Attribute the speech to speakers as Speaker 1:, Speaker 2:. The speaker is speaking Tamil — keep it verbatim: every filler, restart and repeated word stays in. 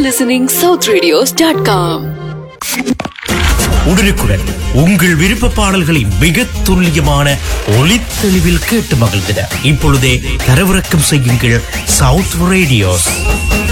Speaker 1: listening south radios dot com.
Speaker 2: உடனுக்குடன் உங்கள் விருப்ப பாடல்களை மிக துல்லியமான ஒளித்தெளிவில் கேட்டு மகிழ்ந்திட இப்பொழுதே தரவிறக்கம் செய்யுங்கள் சவுத் ரேடியோஸ்.